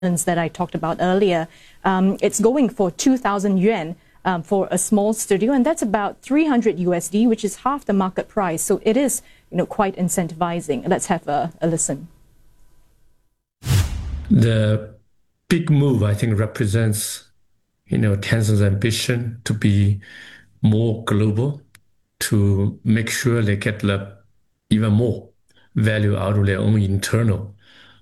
that I talked about earlier. It's going for 2,000 yuan for a small studio, and that's about 300 USD, which is half the market price. So it is, quite incentivizing. Let's have a listen. The big move, I think, represents, Tencent's ambition to be more global, to make sure they get even more value out of their own internal,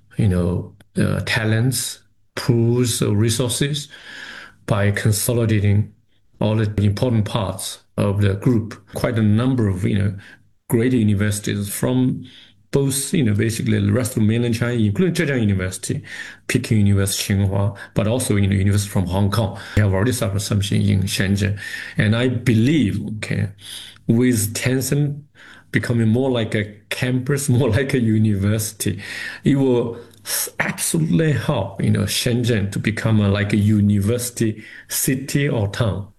talents, pools, resources by consolidating all the important parts of the group. Quite a number of, great universities from both, basically the rest of mainland China, including Zhejiang University, Peking University, Tsinghua, but also, universities from Hong Kong. We have already started something in Shenzhen. And I believe, with Tencent becoming more like a campus, more like a university, it will absolutely help, Shenzhen to become like a university city or town.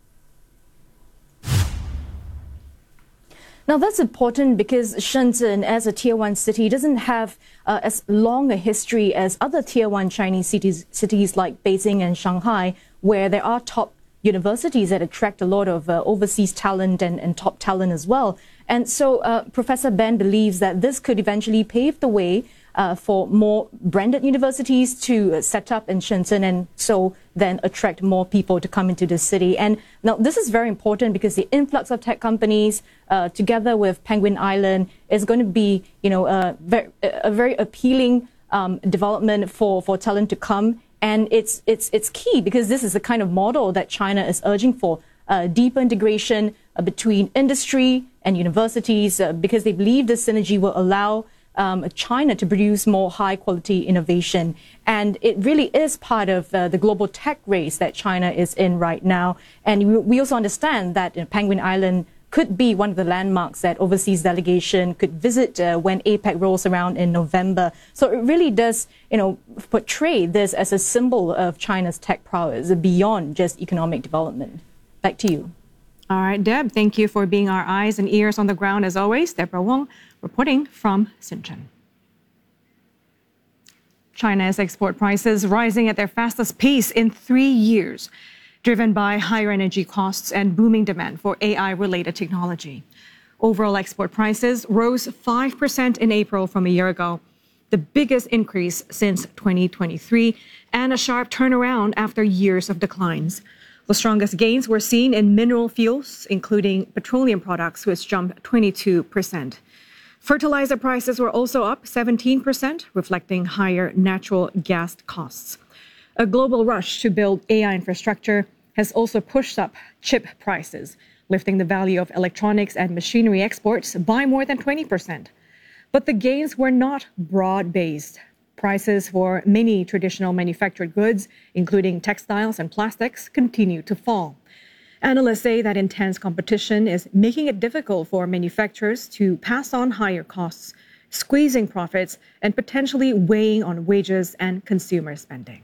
Now, that's important because Shenzhen, as a Tier 1 city, doesn't have as long a history as other Tier 1 Chinese cities like Beijing and Shanghai, where there are top universities that attract a lot of overseas talent and top talent as well. And so Professor Ben believes that this could eventually pave the way for more branded universities to set up in Shenzhen, and so then attract more people to come into the city. And now this is very important because the influx of tech companies together with Penguin Island is going to be, a very appealing development for talent to come. And it's key because this is the kind of model that China is urging for, deeper integration between industry and universities, because they believe this synergy will allow China to produce more high-quality innovation. And it really is part of the global tech race that China is in right now. And we also understand that Penguin Island could be one of the landmarks that overseas delegation could visit when APEC rolls around in November. So it really does, portray this as a symbol of China's tech prowess beyond just economic development. Back to you. All right, Deb, thank you for being our eyes and ears on the ground as always. Deborah Wong reporting from Shenzhen. China's export prices rising at their fastest pace in 3 years, driven by higher energy costs and booming demand for AI-related technology. Overall export prices rose 5% in April from a year ago, the biggest increase since 2023, and a sharp turnaround after years of declines. The strongest gains were seen in mineral fuels, including petroleum products, which jumped 22%. Fertilizer prices were also up 17%, reflecting higher natural gas costs. A global rush to build AI infrastructure has also pushed up chip prices, lifting the value of electronics and machinery exports by more than 20%. But the gains were not broad-based. Prices for many traditional manufactured goods, including textiles and plastics, continue to fall. Analysts say that intense competition is making it difficult for manufacturers to pass on higher costs, squeezing profits, and potentially weighing on wages and consumer spending.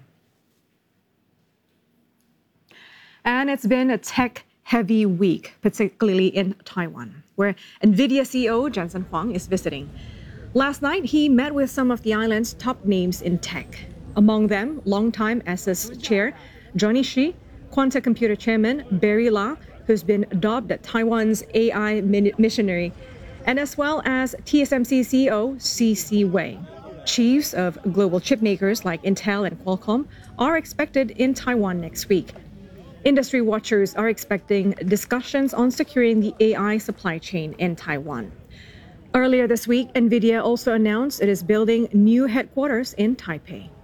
And it's been a tech-heavy week, particularly in Taiwan, where NVIDIA CEO Jensen Huang is visiting. Last night, he met with some of the island's top names in tech. Among them, longtime ASUS chair Johnny Shi, Quanta Computer chairman Barry La, who's been dubbed Taiwan's AI missionary, and as well as TSMC CEO C.C. Wei. Chiefs of global chip makers like Intel and Qualcomm are expected in Taiwan next week. Industry watchers are expecting discussions on securing the AI supply chain in Taiwan. Earlier this week, NVIDIA also announced it is building new headquarters in Taipei.